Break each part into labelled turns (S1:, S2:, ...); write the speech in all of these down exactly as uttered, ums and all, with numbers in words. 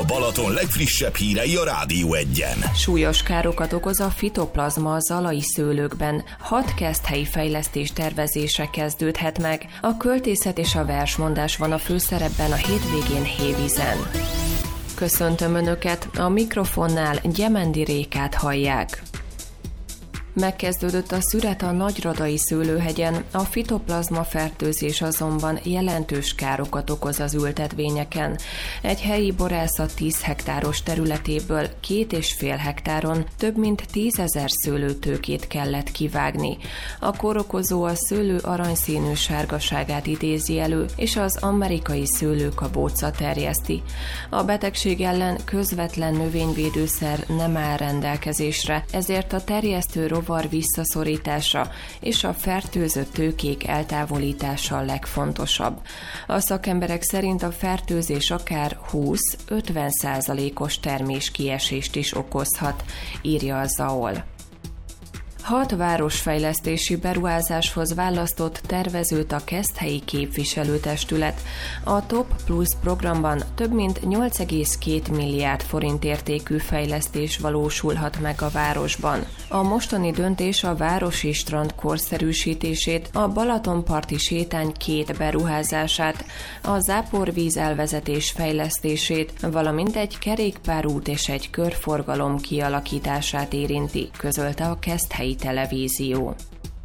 S1: A Balaton legfrissebb hírei a Rádió Egyen.
S2: Súlyos károkat okoz a fitoplazma a zalai szőlőkben. Hat keszthelyi fejlesztés tervezése kezdődhet meg. A költészet és a versmondás van a főszerepben a hétvégén Hévízen. Köszöntöm Önöket, a mikrofonnál Gyemendi Rékát hallják. Megkezdődött a szüret a Nagyradai szőlőhegyen, a fitoplazma fertőzés azonban jelentős károkat okoz az ültetvényeken. Egy helyi borászat tíz hektáros területéből két és fél hektáron több mint tízezer szőlőtőkét kellett kivágni. A kórokozó a szőlő aranyszínű sárgaságát idézi elő, és az amerikai szőlőkabóca terjeszti. A betegség ellen közvetlen növényvédőszer nem áll rendelkezésre, ezért a terjesztő rovar visszaszorítása és a fertőzött tőkék eltávolítása a legfontosabb. A szakemberek szerint a fertőzés akár húsz-ötven százalékos terméskiesést is okozhat, írja a zá-ol. Hat városfejlesztési beruházáshoz választott tervezőt a Keszthelyi Képviselőtestület. A Top Plus programban több mint nyolc egész két milliárd forint értékű fejlesztés valósulhat meg a városban. A mostani döntés a városi strand korszerűsítését, a Balatonparti sétány két beruházását, a záporvíz elvezetés fejlesztését, valamint egy kerékpárút és egy körforgalom kialakítását érinti, közölte a Keszthelyi Televízió.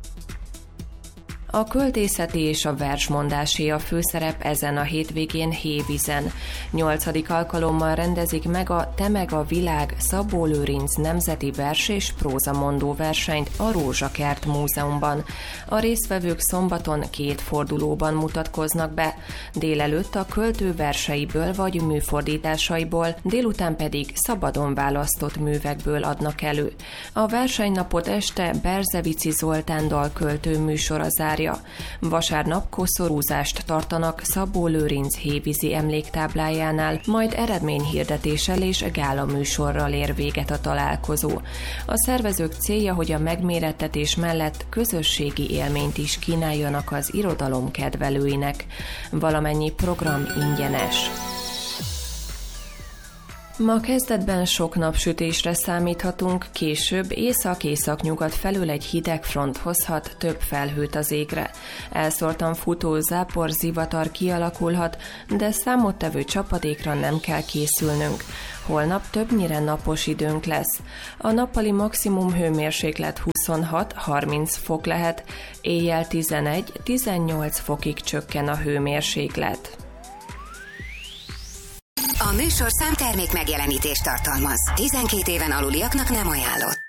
S2: A költészeti és a versmondásé a főszerep ezen a hétvégén Hévízen. Nyolcadik alkalommal rendezik meg a Te meg a világ Szabó Lőrinc nemzeti vers- és prózamondó versenyt a Rózsakert Múzeumban. A résztvevők szombaton két fordulóban mutatkoznak be, délelőtt a költő verseiből vagy műfordításaiból, délután pedig szabadon választott művekből adnak elő. A versenynapot este Berzevici Zoltán dalköltő műsora zárja. Vasárnap koszorúzást tartanak Szabó Lőrinc hévízi emléktáblájánál, majd eredményhirdetéssel és gála műsorral ér véget a találkozó. A szervezők célja, hogy a megmérettetés mellett közösségi élményt is kínáljanak az irodalom kedvelőinek. Valamennyi program ingyenes. Ma kezdetben sok napsütésre számíthatunk, később észak-északnyugat felől egy hideg front hozhat több felhőt az égre. Elszórtan futó zápor zivatar kialakulhat, de számottevő csapadékra nem kell készülnünk. Holnap többnyire napos időnk lesz. A nappali maximum hőmérséklet huszonhat-harminc fok lehet, éjjel tizenegy-tizennyolc fokig csökken a hőmérséklet.
S3: A műsorszám termék megjelenítést tartalmaz. tizenkét éven aluliaknak nem ajánlott.